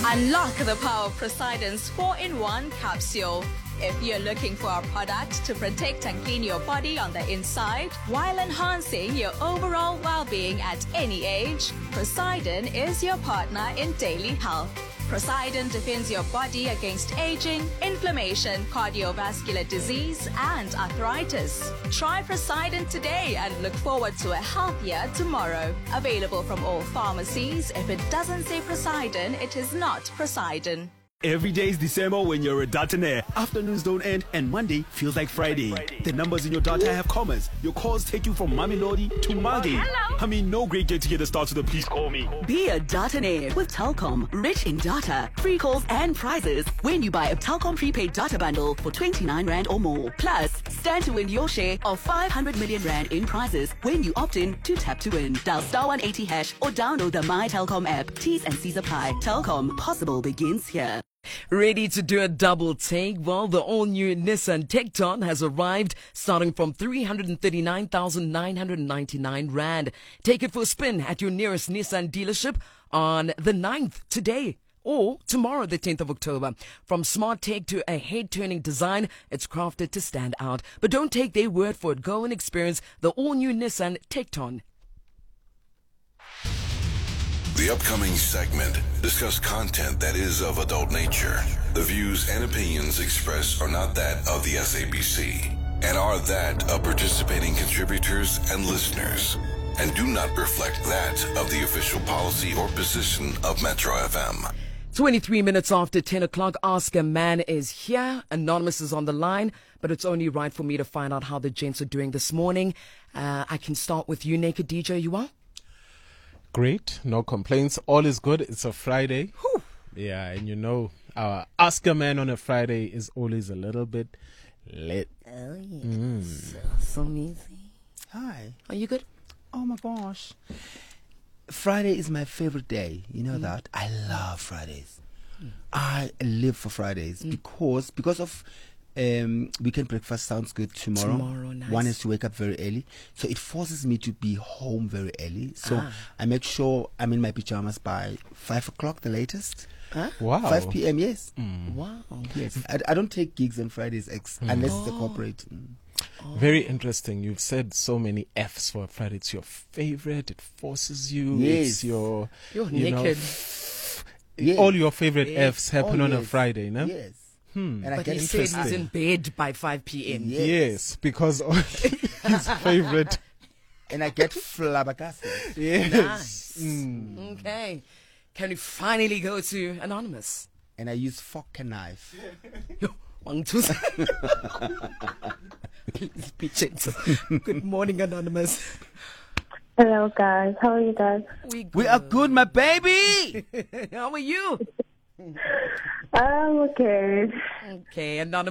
Unlock the power of Poseidon's 4-in-1 capsule. If you're looking for a product to protect and clean your body on the inside while enhancing your overall well-being at any age, Poseidon is your partner in daily health. Poseidon defends your body against aging, inflammation, cardiovascular disease, and arthritis. Try Poseidon today and look forward to a healthier tomorrow. Available from all pharmacies. If it doesn't say Poseidon, it is not Poseidon. Every day is December when you're a Dataner. Afternoons don't end and Monday feels like Friday. The numbers in your data have commas. Your calls take you from Mamelodi to Magi. Hello. I mean, no great get-together starts with a please call me. Be a Dataner with Telkom. Rich in data, free calls and prizes when you buy a Telkom prepaid data bundle for 29 Rand or more. Plus, stand to win your share of 500 million Rand in prizes when you opt in to Tap to Win. Dial *180# or download the My Telkom app. T's and C's apply. Telkom, possible begins here. Ready to do a double take? Well, the all-new Nissan Tekton has arrived starting from 339,999 Rand. Take it for a spin at your nearest Nissan dealership on the 9th today or tomorrow, the 10th of October. From smart tech to a head-turning design, it's crafted to stand out. But don't take their word for it. Go and experience the all-new Nissan Tekton. The upcoming segment discuss content that is of adult nature. The views and opinions expressed are not that of the SABC and are that of participating contributors and listeners and do not reflect that of the official policy or position of Metro FM. 23 minutes after 10 o'clock, Ask a Man is here. Anonymous is on the line, but it's only right for me to find out how the gents are doing this morning. I can start with you, Naked DJ. You well? Great, no complaints. All is good. It's a Friday. Whew. Yeah, and you know, our Ask a Man on a Friday is always a little bit lit. Oh, yes. So easy. Hi. Are you good? Oh my gosh. Friday is my favorite day. You know that? I love Fridays. I live for Fridays because of weekend breakfast sounds good tomorrow. Nice. One is to wake up very early. So it forces me to be home very early. So I make sure I'm in my pajamas by 5 o'clock the latest. Wow. 5 p.m. Yes. Wow. Yes. I don't take gigs on Fridays unless it's a corporate. Very interesting. You've said so many F's for Friday. It's your favorite. It forces you. Yes. It's your, You're you naked. Yes. All your favorite F's happen on a yes. Friday, no? Yes. And I But get he said he's interesting. in bed by 5 p.m. Yes, because of his favorite. and I get flabbergasted. Yes. Nice. Okay. Can we finally go to Anonymous? And I use fork and knife. Yo, 1, 2, 3. Please be gentle. Good morning, Anonymous. Hello, guys. How are you guys? We are good, my baby. How are you? I'm okay. Okay, Anonymous.